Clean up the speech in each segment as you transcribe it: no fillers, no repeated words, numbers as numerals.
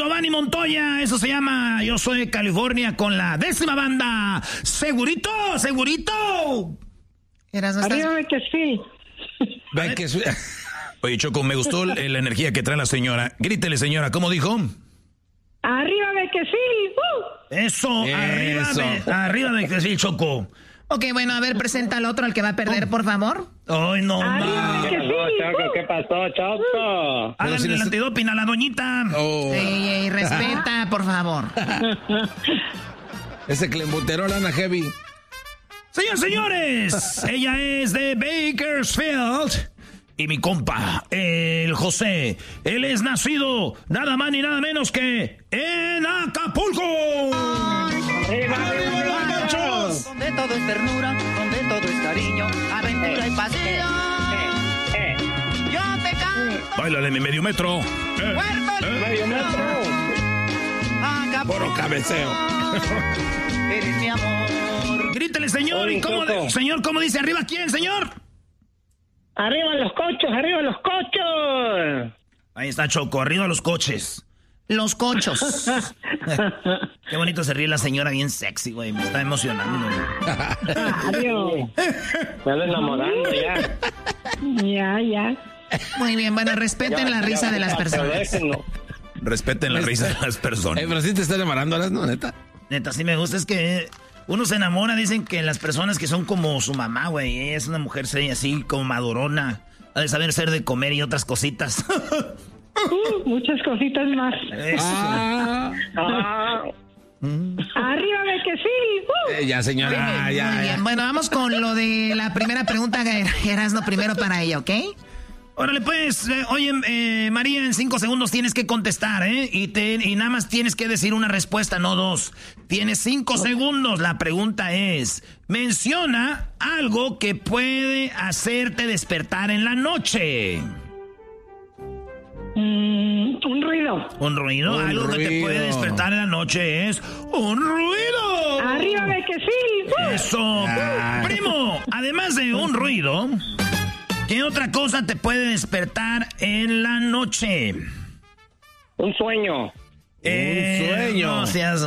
Giovanni Montoya, eso se llama Yo Soy de California con la 10ª banda. ¡Segurito, segurito! Arriba de que sí. Ve que sí. Oye, Choco, me gustó la energía que trae la señora. Grítele, señora, ¿cómo dijo? Arriba de que sí. Eso. Arriba de que sí, Choco. Ok, bueno, a ver, presenta al otro, al que va a perder, por favor. Ay, no, Arriba de que sí. Choco, ¿qué pasó, Choco? Háganle el antidoping a la doñita. Ey, respeta, por favor. Ese clenbuterol anda heavy. Señores, ella es de Bakersfield. Y mi compa, el José, él es nacido nada más ni nada menos que en Acapulco. Donde todo es ternura, donde todo es cariño, aventura y pasión. Yo te canto. Báilale mi medio metro. Medio metro. Acapulco. Puro cabeceo. Eres mi amor. Grítele, señor. Oye, ¿Y cómo, Choco. señor, cómo dice? ¿Arriba quién, señor? Arriba los cochos, arriba los cochos. Ahí está, Choco, arriba los coches. Los cochos. Qué bonito se ríe la señora, bien sexy, güey. Me está emocionando. Adiós. Me ando enamorando ya. Ya. Muy bien, bueno, respeten la risa de las personas. Déjenlo. Respeten la risa de las personas. Pero sí te están enamorando, ¿no? Neta. Neta, sí me gusta. Es que uno se enamora, dicen que las personas que son como su mamá, güey. Ella es una mujer así como madurona. Ha de saber ser de comer y otras cositas. Muchas cositas más. Arriba de que sí. Ya, señora, Muy bien, bueno, vamos con lo de la primera pregunta, Erasno, primero para ella, ¿ok? Órale, pues, oye, María, en 5 segundos tienes que contestar, ¿eh? Y nada más tienes que decir una respuesta, no 2. Tienes 5 segundos. La pregunta es, menciona algo que puede hacerte despertar en la noche. Un ruido. ¿Un ruido? Algo que te puede despertar en la noche es un ruido. Arriba de que sí. Eso. Primo, además de un ruido, ¿qué otra cosa te puede despertar en la noche? Un sueño. No seas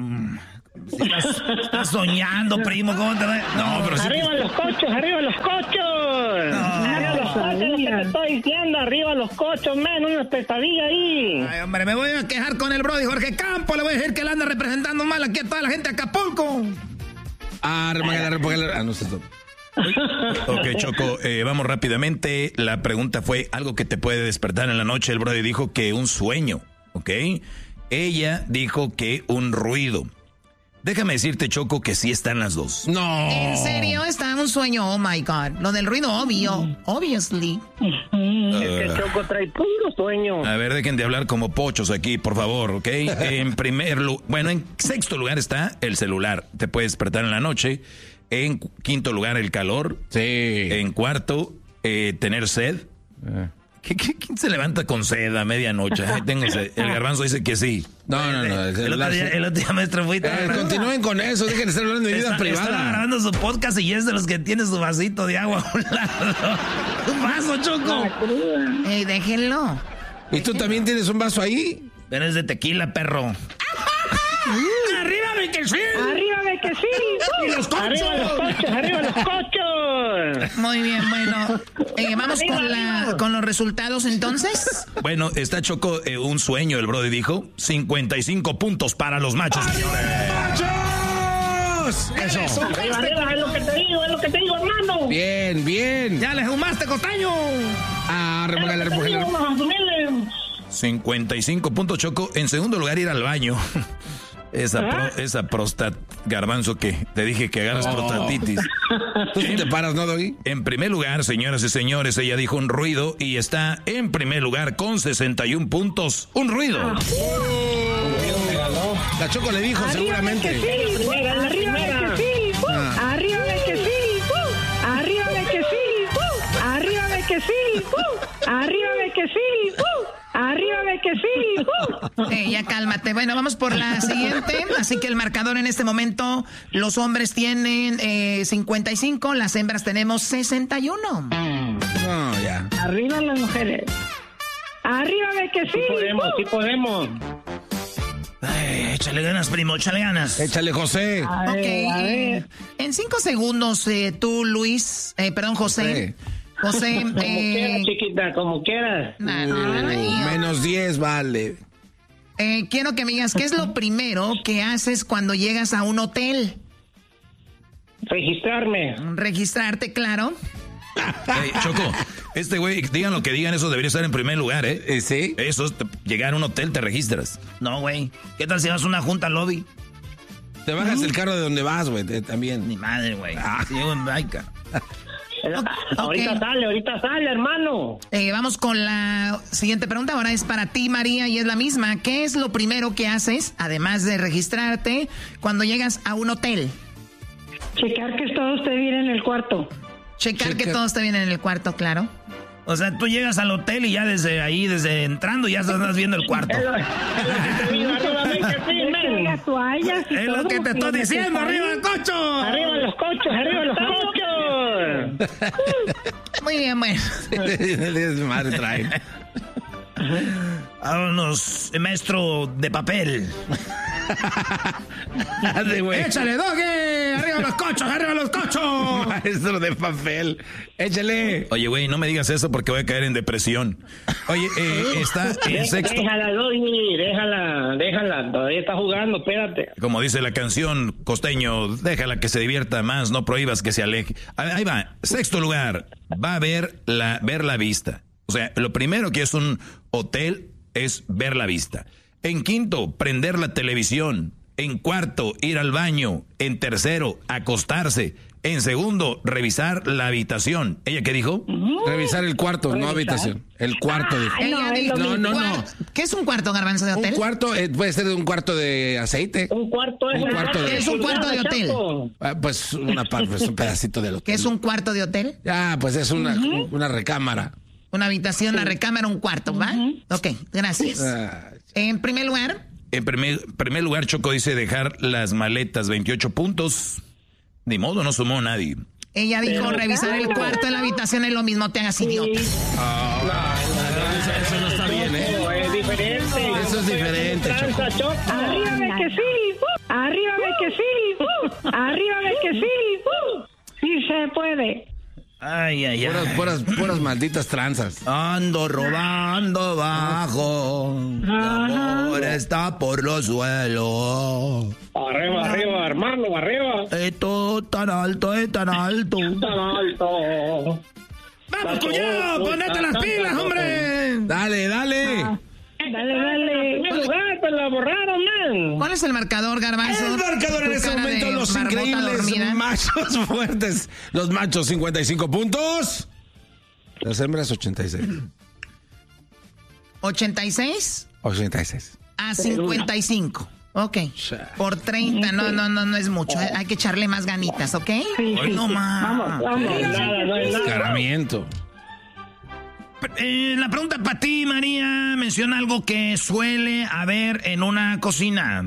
estás soñando, primo. ¿Cómo te va? No, pero sí. Arriba los cochos, arriba los cochos. Arriba los cochos, lo que te estoy diciendo. Arriba los cochos, man, una pesadilla ahí. Ay, hombre, me voy a quejar con el brody Jorge Campo. Le voy a decir que él anda representando mal aquí a toda la gente de Acapulco. No sé. Ok, Choco, vamos rápidamente. La pregunta fue algo que te puede despertar en la noche. El brody dijo que un sueño, ¿ok? Ella dijo que un ruido. Déjame decirte, Choco, que sí están las dos. No. ¿En serio? Está en un sueño, oh my God. Lo del ruido obvio, obviously. Es que Choco trae puro sueño. A ver, dejen de hablar como pochos aquí, por favor, ¿ok? En sexto lugar está el celular. Te puede despertar en la noche. En quinto lugar, el calor. Sí. En cuarto, tener sed. ¿Quién se levanta con sed a medianoche? Ay, tengo sed. El Garbanzo dice que sí. No. El otro día, maestro, Continúen con eso, dejen de estar hablando de vida privada. Estaba grabando su podcast y es de los que tiene su vasito de agua a un lado. Un vaso, Choco. Ey, déjenlo. ¿Y tú también tienes un vaso ahí? Pero es de tequila, perro. ¡Arriba de que sí! Arriba de que sí. ¡Y los cochos! Arriba los cochos, arriba los cochos. Muy bien, bueno. Vamos con los resultados entonces. Bueno, está Choco, un sueño, el brody dijo. 55 puntos para los machos, señores. ¡Machos! Eso. Arriba, es lo que te digo, hermano. Bien. ¡Ya le fumaste, costaño! Remógale. 55 puntos, Choco. En segundo lugar, ir al baño. Esa próstata, Garbanzo, que te dije que agarras prostatitis. ¿Tú sí te paras, no, Doggy? En primer lugar, señoras y señores, ella dijo un ruido y está en primer lugar con 61 puntos. ¡Un ruido! La Choco le dijo, seguramente. Arriba de que sí. Arriba de que sí. Arriba de que sí. Arriba de que sí. Arriba de que sí. Arriba de que sí. Ya cálmate. Bueno, vamos por la siguiente. Así que el marcador en este momento, los hombres tienen 55, las hembras tenemos 61. No, ya. Arriba las mujeres. Arriba de que sí. Sí podemos. Ay, échale ganas, primo, échale ganas. Échale, José. A ver. En 5 segundos, tú, Luis, José. José, Como quieras, chiquita, como quieras. Menos 10, vale. Quiero que me digas, ¿qué es lo primero que haces cuando llegas a un hotel? Registrarme. Registrarte, claro. Hey, Choco, este güey, digan lo que digan, eso debería estar en primer lugar, ¿eh? ¿Sí? Eso, llegar a un hotel, te registras. No, güey. ¿Qué tal si vas a una junta al lobby? Te bajas el carro de donde vas, güey, también. Ni madre, güey. Si llego en baica. Ahorita sale, hermano. Vamos con la siguiente pregunta. Ahora es para ti, María, y es la misma. ¿Qué es lo primero que haces, además de registrarte, cuando llegas a un hotel? Checar que todo esté bien en el cuarto. Checar que todo esté bien en el cuarto, claro. O sea, tú llegas al hotel y ya desde ahí, desde entrando, ya estás viendo el cuarto. Es lo que te estoy diciendo, arriba el cocho. Arriba los cochos, arriba los cochos. Muy bien, bueno. Madre trae. Vámonos, maestro de papel. Échale, Doggy. Arriba los cochos. Maestro de papel. Échale. Oye, güey, no me digas eso porque voy a caer en depresión. Oye, está en sexto. Déjala, Doggy, déjala. Todavía está jugando, espérate. Como dice la canción, Costeño, déjala que se divierta más, no prohíbas que se aleje. Ahí va, sexto lugar, va a ver la vista. O sea, lo primero que es un hotel es ver la vista. En quinto, prender la televisión. En cuarto, ir al baño. En tercero, acostarse. En segundo, revisar la habitación. ¿Ella qué dijo? Revisar el cuarto, no habitación. El cuarto, dijo. No. ¿Qué es un cuarto, Garbanzo, de hotel? Un cuarto puede ser un cuarto de aceite. Un cuarto es un cuarto de hotel. Pues una parte, pues un pedacito del hotel. ¿Qué es un cuarto de hotel? Pues es una recámara. Una habitación, una recámara, un cuarto, ¿va? Ok, gracias. En primer lugar. En primer lugar, Choco dice dejar las maletas, 28 puntos. Ni modo, no sumó nadie. Ella dijo revisar el cuarto en la habitación es lo mismo, te hagas idiota. Eso no está bien, ¿eh? Es diferente. Eso es diferente, Choco. Arriba de que sí. Arriba de que sí. Arriba de que sí. Sí se puede. Ay. Puras malditas tranzas. Ando robando bajo. Mi amor está por los suelos. Arriba, hermano, arriba. Esto tan alto, tan alto. Tan alto. ¡Vamos, cuñado! ¡Ponete las pilas, hombre! Dale. Dale. En lugar, pues la borraron, man. ¿Cuál es el marcador, Garbanzo? El marcador en este momento, los increíbles machos fuertes. Los machos, 55 puntos. Las hembras, 86. ¿86? 86. A 55. Ok. Por 30. No es mucho. Hay que echarle más ganitas, ¿ok? Sí. No más. Vamos. Descaramiento. La pregunta para ti, María, menciona algo que suele haber en una cocina.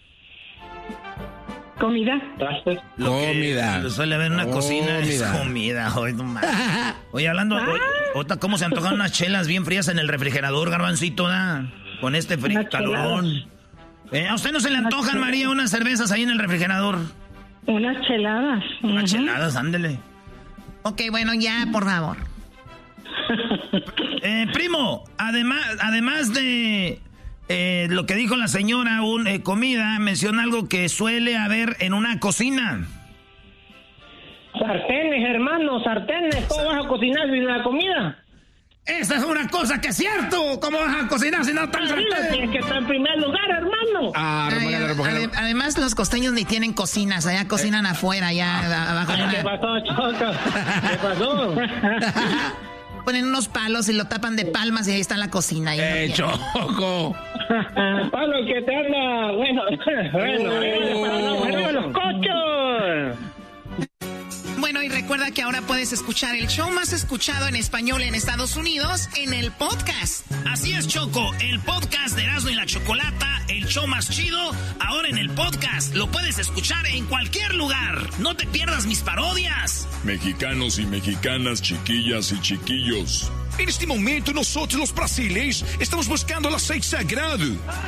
Comida. Comida. Lo suele haber en una cocina es comida. Oye, hablando, ahorita cómo se antojan unas chelas bien frías en el refrigerador, Garbancito, ¿da? Con este frío calorón. ¿A usted no se le antojan, María, unas cervezas ahí en el refrigerador? Unas cheladas. Unas cheladas, ándele. Ok, bueno, ya, por favor. Primo, además de lo que dijo la señora, comida, menciona algo que suele haber en una cocina. Sartenes, hermano, sartenes. ¿Cómo vas a cocinar sin la comida? Esa es una cosa que es cierto. ¿Cómo vas a cocinar si no están sartenes? Tienes que estar en primer lugar, hermano. Además, los costeños ni tienen cocinas. Allá cocinan afuera, allá abajo. ¿Qué pasó, Choco? ¿Qué pasó? Ponen unos palos y lo tapan de palmas y ahí está la cocina. Choco. Pablo, que te anda. Bueno, arriba los cochos. Bueno, y recuerda que ahora puedes escuchar el show más escuchado en español en Estados Unidos en el podcast. Así es, Choco, el podcast de Erasmo y la Chocolata, el show más chido, ahora en el podcast. Lo puedes escuchar en cualquier lugar. No te pierdas mis parodias. Mexicanos y mexicanas, chiquillas y chiquillos. En este momento nosotros los brasileños estamos buscando el aceite sagrado.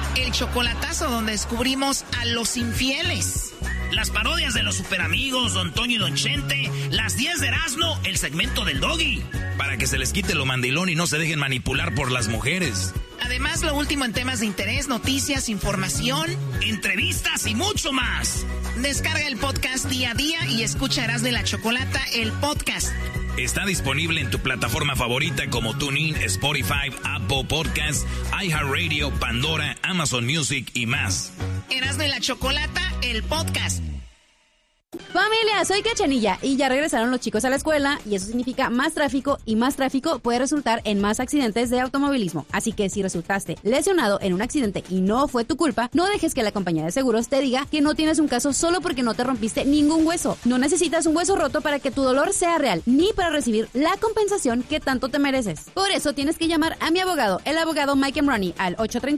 El chocolatazo, donde descubrimos a los infieles. Las parodias de los superamigos, Don Toño y Don Chente. Las 10 de Erasmo, el segmento del Doggy. Para que se les quite lo mandilón y no se dejen manipular por las mujeres. Además, lo último en temas de interés, noticias, información, entrevistas y mucho más. Descarga el podcast día a día y escucha Erasmo y la Chocolata, el podcast. Está disponible en tu plataforma favorita como TuneIn, Spotify, Apple Podcasts, iHeartRadio, Pandora, Amazon Music y más. Erasmo y la Chocolata, el podcast. Familia, soy Cachanilla y ya regresaron los chicos a la escuela y eso significa más tráfico y más tráfico puede resultar en más accidentes de automovilismo. Así que si resultaste lesionado en un accidente y no fue tu culpa, no dejes que la compañía de seguros te diga que no tienes un caso solo porque no te rompiste ningún hueso. No necesitas un hueso roto para que tu dolor sea real, ni para recibir la compensación que tanto te mereces. Por eso tienes que llamar a mi abogado, el abogado Mike Ronnie, al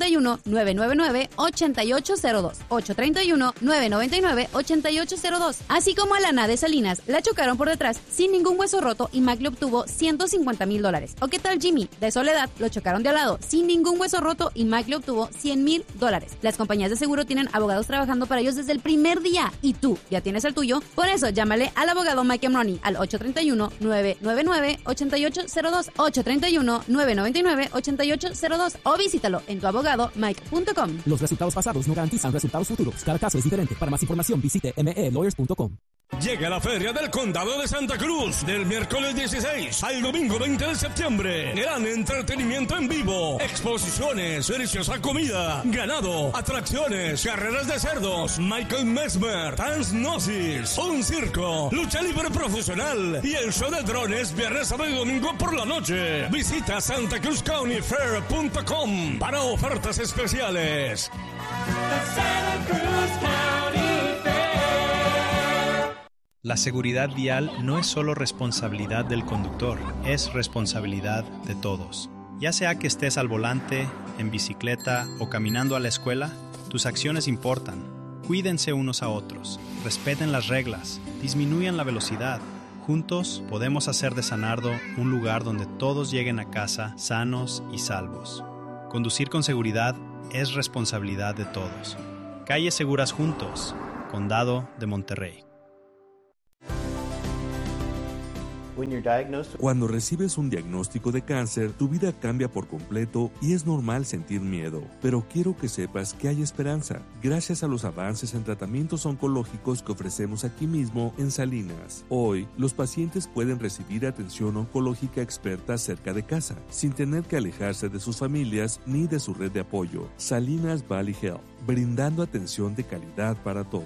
831-999-8802. 831-999-8802. Así como a Lana de Salinas, la chocaron por detrás sin ningún hueso roto y Mac le obtuvo $150,000. ¿O qué tal Jimmy de Soledad? Lo chocaron de al lado sin ningún hueso roto y Mac le obtuvo $100,000. Las compañías de seguro tienen abogados trabajando para ellos desde el primer día y tú ya tienes el tuyo. Por eso llámale al abogado Mike Ronnie al 831-999-8802. 831-999-8802 o visítalo en tuabogadomike.com. Los resultados pasados no garantizan resultados futuros. Cada caso es diferente. Para más información visite melawyers.com. Llega la Feria del Condado de Santa Cruz del miércoles 16 al domingo 20 de septiembre. Gran entretenimiento en vivo, exposiciones, deliciosa comida, ganado, atracciones, carreras de cerdos, Michael Mesmer, Dance Gnosis, un circo, lucha libre profesional y el show de drones viernes, sábado y domingo por la noche. Visita santacruzcountyfair.com para ofertas especiales. La seguridad vial no es solo responsabilidad del conductor, es responsabilidad de todos. Ya sea que estés al volante, en bicicleta o caminando a la escuela, tus acciones importan. Cuídense unos a otros, respeten las reglas, disminuyan la velocidad. Juntos podemos hacer de San Nardo un lugar donde todos lleguen a casa sanos y salvos. Conducir con seguridad es responsabilidad de todos. Calles seguras juntos, Condado de Monterrey. Cuando recibes un diagnóstico de cáncer, tu vida cambia por completo y es normal sentir miedo. Pero quiero que sepas que hay esperanza, gracias a los avances en tratamientos oncológicos que ofrecemos aquí mismo en Salinas. Hoy, los pacientes pueden recibir atención oncológica experta cerca de casa, sin tener que alejarse de sus familias ni de su red de apoyo. Salinas Valley Health, brindando atención de calidad para todos.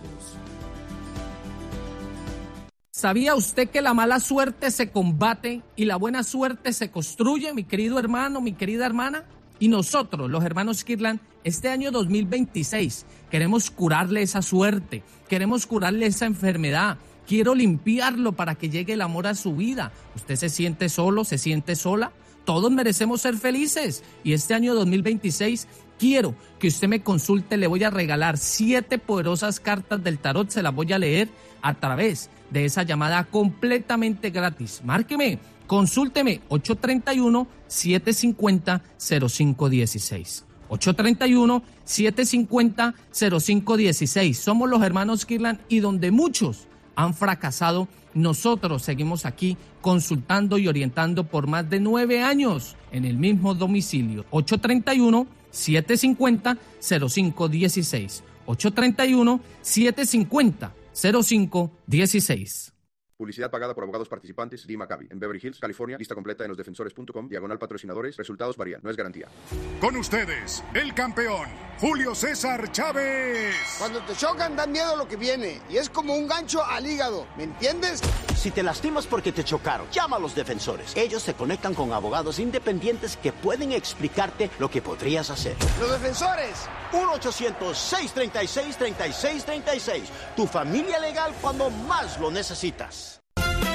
¿Sabía usted que la mala suerte se combate y la buena suerte se construye, mi querido hermano, mi querida hermana? Y nosotros, los hermanos Kirtland, este año 2026, queremos curarle esa suerte, queremos curarle esa enfermedad. Quiero limpiarlo para que llegue el amor a su vida. ¿Usted se siente solo, se siente sola? Todos merecemos ser felices. Y este año 2026 quiero que usted me consulte. Le voy a regalar 7 poderosas cartas del tarot. Se las voy a leer a través de esa llamada completamente gratis. Márqueme, consúlteme, 831-750-0516. 831-750-0516. Somos los hermanos Kirtland y donde muchos han fracasado, nosotros seguimos aquí consultando y orientando por más de 9 años en el mismo domicilio. 831-750-0516. 831-750-0516. Publicidad pagada por abogados participantes. Lee Maccabi. En Beverly Hills, California. Lista completa en losdefensores.com. /patrocinadores. Resultados varían. No es garantía. Con ustedes, el campeón, Julio César Chávez. Cuando te chocan, da miedo lo que viene. Y es como un gancho al hígado. ¿Me entiendes? Si te lastimas porque te chocaron, llama a los defensores. Ellos se conectan con abogados independientes que pueden explicarte lo que podrías hacer. ¡Los defensores! 1-800-636-3636. Tu familia legal cuando más lo necesitas.